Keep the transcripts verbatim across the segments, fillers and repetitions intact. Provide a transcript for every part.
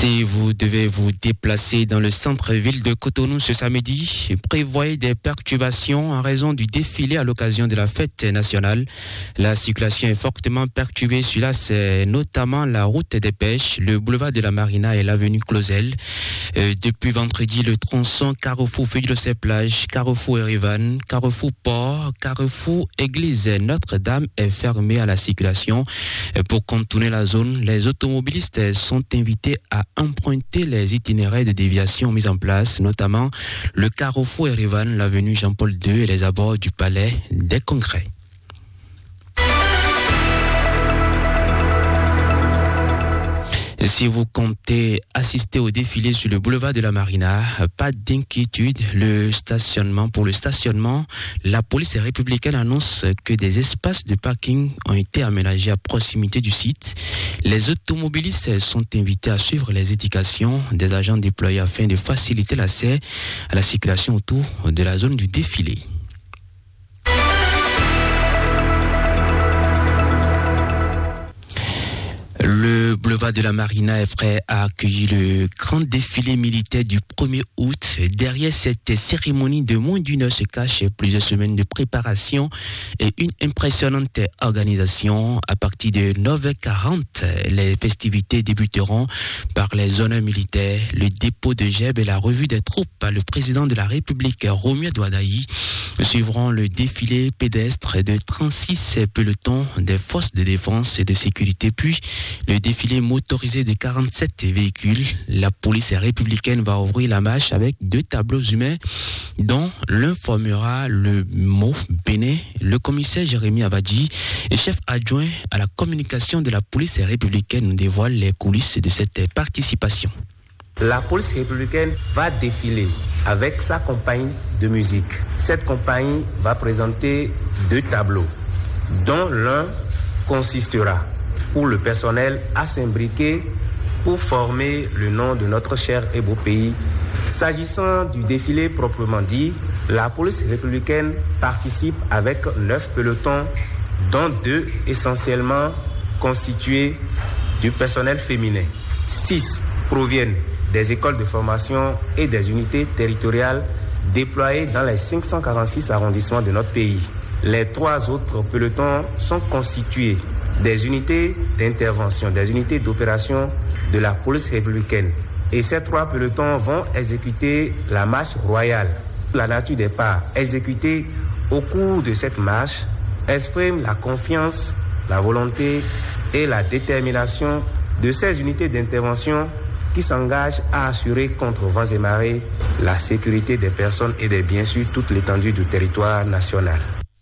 Si vous devez vous déplacer dans le centre-ville de Cotonou ce samedi, prévoyez des perturbations en raison du défilé à l'occasion de la fête nationale. La circulation est fortement perturbée. Celui-là, c'est notamment la route des Pêches, le boulevard de la Marina et l'avenue Clausel. Euh, depuis vendredi, le tronçon Carrefour Feuille-de-Plage, Carrefour Erivan, Carrefour Port, Carrefour Église Notre-Dame est fermé à la circulation. Pour contourner la zone, les automobilistes sont invités à emprunter les itinéraires de déviation mis en place, notamment le Carrefour Erivan, l'avenue Jean-Paul deux et les abords du Palais des Congrès. Si vous comptez assister au défilé sur le boulevard de la Marina, pas d'inquiétude. Le stationnement, pour le stationnement, la police républicaine annonce que des espaces de parking ont été aménagés à proximité du site. Les automobilistes sont invités à suivre les indications des agents déployés afin de faciliter l'accès à la circulation autour de la zone du défilé. Le boulevard de la Marina est prêt à accueillir le grand défilé militaire du premier août. Derrière cette cérémonie de moins d'une heure se cachent plusieurs semaines de préparation et une impressionnante organisation. À partir de neuf heures quarante, les festivités débuteront par les honneurs militaires, le dépôt de Geb et la revue des troupes par le président de la République, Romuald Ouadaï. Suivront le défilé pédestre de trente-six pelotons des forces de défense et de sécurité, puis le défilé motorisé de quarante-sept véhicules. La police républicaine va ouvrir la marche avec deux tableaux humains dont l'un formera le mot Bénin. Le commissaire Jérémy Abadji, chef adjoint à la communication de la police républicaine, nous dévoile les coulisses de cette participation. La police républicaine va défiler avec sa compagnie de musique. Cette compagnie va présenter deux tableaux, dont l'un consistera pour le personnel à s'imbriquer pour former le nom de notre cher et beau pays. S'agissant du défilé proprement dit, la police républicaine participe avec neuf pelotons, dont deux essentiellement constitués du personnel féminin. Six proviennent des écoles de formation et des unités territoriales déployées dans les cinq cent quarante-six arrondissements de notre pays. Les trois autres pelotons sont constitués des unités d'intervention, des unités d'opération de la police républicaine. Et ces trois pelotons vont exécuter la marche royale. La nature des pas exécutées au cours de cette marche exprime la confiance, la volonté et la détermination de ces unités d'intervention qui s'engagent à assurer contre vents et marées la sécurité des personnes et des biens sur toute l'étendue du territoire national.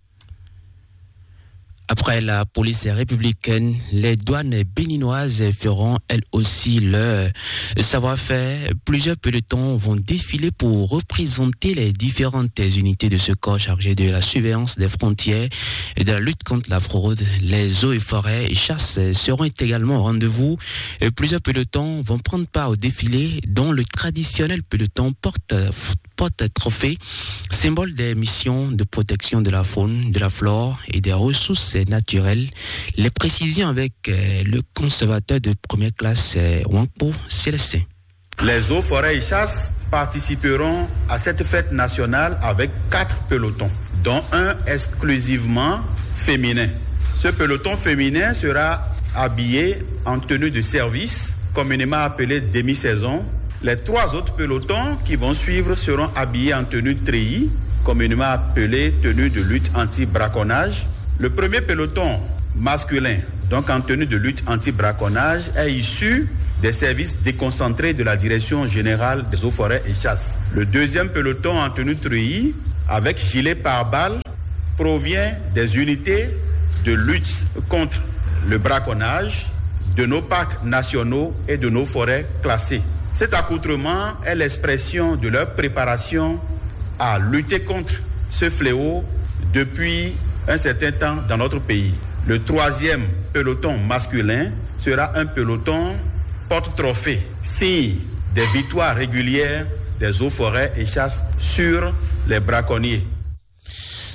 Après la police républicaine, les douanes béninoises feront elles aussi leur savoir-faire. Plusieurs pelotons vont défiler pour représenter les différentes unités de ce corps chargé de la surveillance des frontières et de la lutte contre la fraude. Les eaux et forêts et chasses seront également au rendez-vous. Plusieurs pelotons vont prendre part au défilé, dont le traditionnel peloton porte porte-trophée, symbole des missions de protection de la faune, de la flore et des ressources naturelles. Les précisions avec euh, le conservateur de première classe, euh, Wangpo Célestin. Les eaux, forêts et chasses participeront à cette fête nationale avec quatre pelotons, dont un exclusivement féminin. Ce peloton féminin sera habillé en tenue de service, communément appelée demi-saison. Les trois autres pelotons qui vont suivre seront habillés en tenue treillis, communément appelée tenue de lutte anti-braconnage. Le premier peloton masculin, donc en tenue de lutte anti-braconnage, est issu des services déconcentrés de la Direction générale des eaux, forêts et chasses. Le deuxième peloton en tenue treillis, avec gilet pare-balles, provient des unités de lutte contre le braconnage de nos parcs nationaux et de nos forêts classées. Cet accoutrement est l'expression de leur préparation à lutter contre ce fléau depuis un certain temps dans notre pays. Le troisième peloton masculin sera un peloton porte-trophée, signe des victoires régulières des eaux, forêts et chasses sur les braconniers.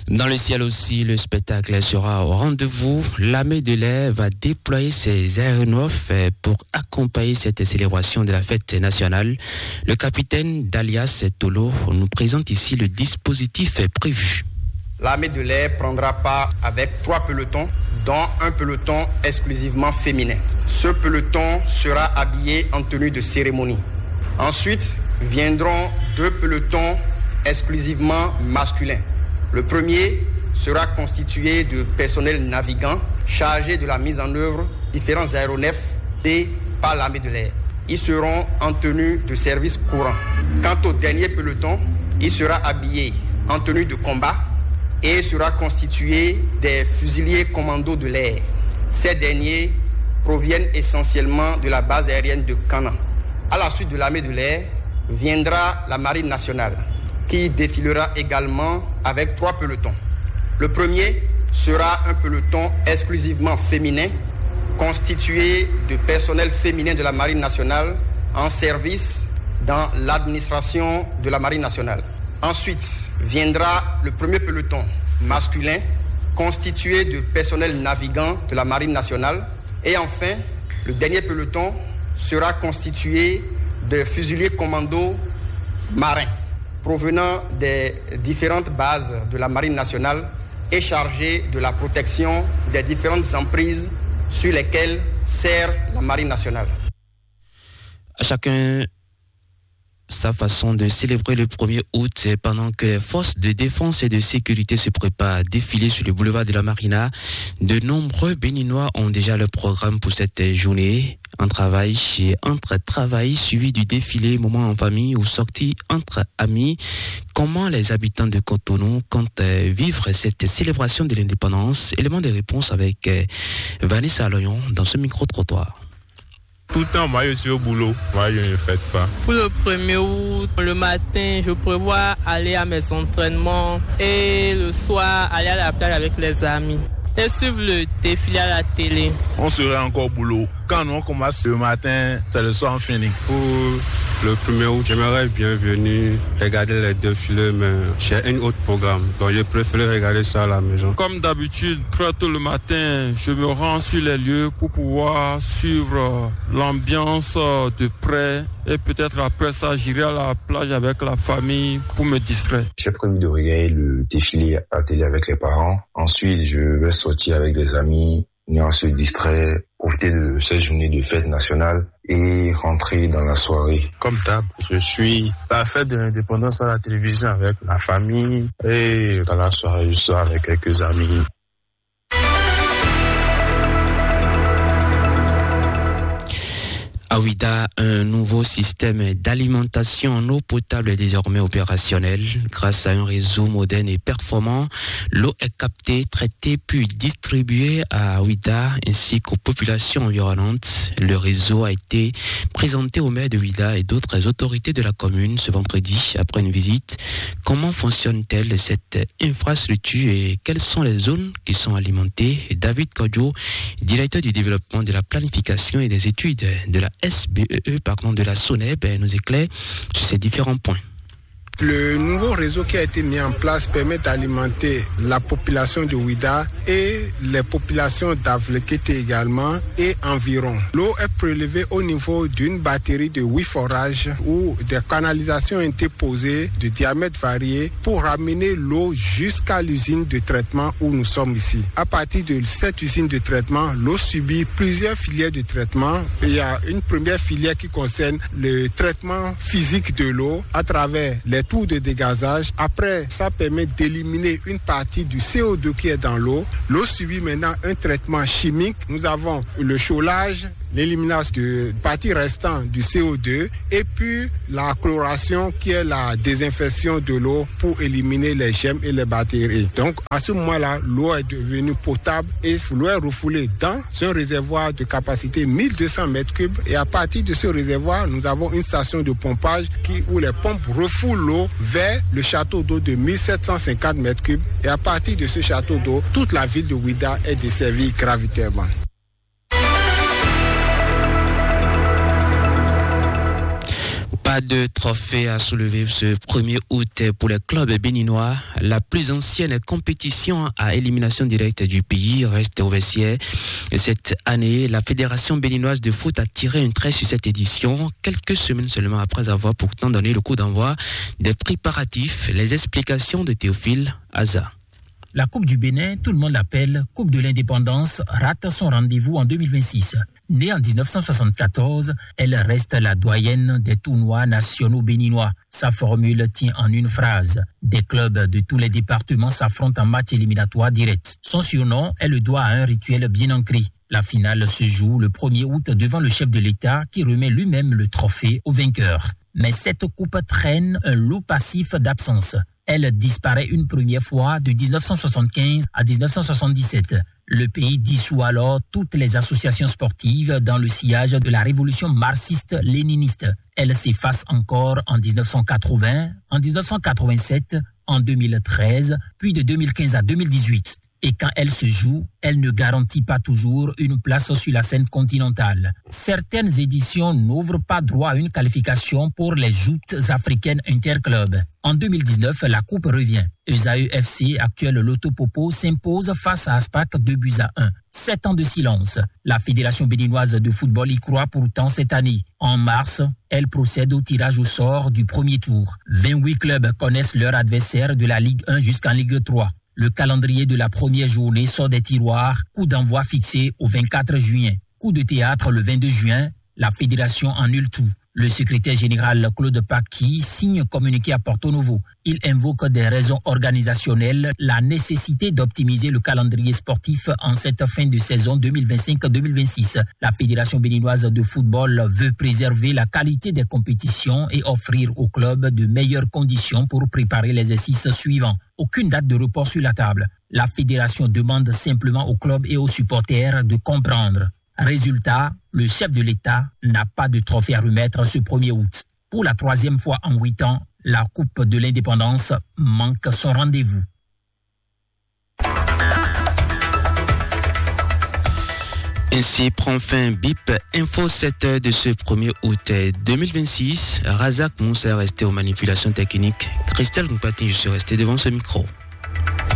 Dans le ciel aussi, le spectacle sera au rendez-vous. L'armée de l'air va déployer ses aéronefs pour accompagner cette célébration de la fête nationale. Le capitaine d'Alias Tolo nous présente ici le dispositif prévu. L'armée de l'air prendra part avec trois pelotons, dont un peloton exclusivement féminin. Ce peloton sera habillé en tenue de cérémonie. Ensuite, viendront deux pelotons exclusivement masculins. Le premier sera constitué de personnel navigant chargé de la mise en œuvre de différents aéronefs et par l'armée de l'air. Ils seront en tenue de service courant. Quant au dernier peloton, il sera habillé en tenue de combat et sera constitué des fusiliers commandos de l'air. Ces derniers proviennent essentiellement de la base aérienne de Canan. À la suite de l'armée de l'air, viendra la marine nationale, qui défilera également avec trois pelotons. Le premier sera un peloton exclusivement féminin, constitué de personnel féminin de la marine nationale en service dans l'administration de la marine nationale. Ensuite, viendra le premier peloton masculin, constitué de personnel navigant de la marine nationale. Et enfin, le dernier peloton sera constitué de fusiliers commandos marins provenant des différentes bases de la marine nationale et chargés de la protection des différentes emprises sur lesquelles sert la marine nationale. À chacun sa façon de célébrer le premier août pendant que les forces de défense et de sécurité se préparent à défiler sur le boulevard de la Marina. De nombreux Béninois ont déjà leur programme pour cette journée. Un travail chez entre travail suivi du défilé, moment en famille ou sortie entre amis. Comment les habitants de Cotonou comptent vivre cette célébration de l'indépendance? Élément de réponse avec Vanessa Loyon dans ce micro-trottoir. Tout le temps, moi je suis au boulot, moi je ne fête pas. Pour le premier août, le matin, je prévois aller à mes entraînements et le soir, aller à la plage avec les amis et suivre le défilé à la télé. On sera encore au boulot. Quand on commence le matin, c'est le soir fini. Pour le premier août, j'aimerais bien venir regarder les défilés, mais j'ai un autre programme. Donc je préfère regarder ça à la maison. Comme d'habitude, très tôt le matin, je me rends sur les lieux pour pouvoir suivre l'ambiance de près. Et peut-être après ça, j'irai à la plage avec la famille pour me distraire. J'ai prévu de regarder le défilé à la télé avec les parents. Ensuite, je vais sortir avec des amis, venir se distraire, profiter de cette journée de fête nationale et rentrer dans la soirée. Comme d'hab, je suis à la fête de l'indépendance à la télévision avec la famille et dans la soirée, je sors avec quelques amis. À Ouidah, un nouveau système d'alimentation en eau potable est désormais opérationnel. Grâce à un réseau moderne et performant, l'eau est captée, traitée puis distribuée à Ouidah ainsi qu'aux populations environnantes. Le réseau a été présenté au maire de Ouidah et d'autres autorités de la commune ce vendredi après une visite. Comment fonctionne-t-elle cette infrastructure et quelles sont les zones qui sont alimentées? David Kodjo, directeur du développement de la planification et des études de la S B E E, pardon, de la SONEB, nous éclaire sur ces différents points. Le nouveau réseau qui a été mis en place permet d'alimenter la population de Ouidah et les populations d'Avlekete également et environ. L'eau est prélevée au niveau d'une batterie de huit forages où des canalisations ont été posées de diamètres variés pour ramener l'eau jusqu'à l'usine de traitement où nous sommes ici. À partir de cette usine de traitement, l'eau subit plusieurs filières de traitement. Il y a une première filière qui concerne le traitement physique de l'eau à travers les tours de dégazage. Après, ça permet d'éliminer une partie du C O deux qui est dans l'eau. L'eau subit maintenant un traitement chimique. Nous avons le chaulage, l'élimination de partie restante du C O deux et puis la chloration qui est la désinfection de l'eau pour éliminer les germes et les bactéries. Donc à ce moment-là, l'eau est devenue potable et l'eau est refoulée dans un réservoir de capacité mille deux cents mètres cubes et à partir de ce réservoir, nous avons une station de pompage qui, où les pompes refoulent l'eau vers le château d'eau de mille sept cent cinquante mètres cubes et à partir de ce château d'eau, toute la ville de Ouidah est desservie gravitairement. Pas de trophée à soulever ce premier août pour le club béninois. La plus ancienne compétition à élimination directe du pays reste au vestiaire. Cette année, la Fédération béninoise de foot a tiré un trait sur cette édition, quelques semaines seulement après avoir pourtant donné le coup d'envoi des préparatifs. Les explications de Théophile Aza. La Coupe du Bénin, tout le monde l'appelle Coupe de l'Indépendance, rate son rendez-vous en deux mille vingt-six. Née en dix-neuf cent soixante-quatorze, elle reste la doyenne des tournois nationaux béninois. Sa formule tient en une phrase. Des clubs de tous les départements s'affrontent en match éliminatoire direct. Son surnom, elle le doit à un rituel bien ancré. La finale se joue le premier août devant le chef de l'État qui remet lui-même le trophée au vainqueur. Mais cette coupe traîne un lot passif d'absence. Elle disparaît une première fois de dix-neuf cent soixante-quinze à dix-neuf cent soixante-dix-sept. Le pays dissout alors toutes les associations sportives dans le sillage de la révolution marxiste-léniniste. Elle s'efface encore en dix-neuf cent quatre-vingts, en dix-neuf cent quatre-vingt-sept, en deux mille treize, puis de deux mille quinze à deux mille dix-huit. Et quand elle se joue, elle ne garantit pas toujours une place sur la scène continentale. Certaines éditions n'ouvrent pas droit à une qualification pour les joutes africaines interclubs. En deux mille dix-neuf, la coupe revient. Esaü F C, actuel Loto Popo, s'impose face à Aspac deux buts à un. Sept ans de silence. La Fédération béninoise de football y croit pourtant cette année. En mars, elle procède au tirage au sort du premier tour. vingt-huit clubs connaissent leur adversaire de la Ligue un jusqu'en Ligue trois. Le calendrier de la première journée sort des tiroirs, coup d'envoi fixé au vingt-quatre juin. Coup de théâtre le vingt-deux juin, la fédération annule tout. Le secrétaire général Claude Paqui signe un communiqué à Porto Novo. Il invoque des raisons organisationnelles, la nécessité d'optimiser le calendrier sportif en cette fin de saison deux mille vingt-cinq deux mille vingt-six. La Fédération béninoise de football veut préserver la qualité des compétitions et offrir aux clubs de meilleures conditions pour préparer l'exercice suivant. Aucune date de report sur la table. La fédération demande simplement aux clubs et aux supporters de comprendre. Résultat, le chef de l'État n'a pas de trophée à remettre ce premier août. Pour la troisième fois en huit ans, la Coupe de l'Indépendance manque son rendez-vous. Ainsi prend fin B I P Info sept heures de ce premier août deux mille vingt-six. Razak Moussa est resté aux manipulations techniques. Christelle Goupati, je suis resté devant ce micro.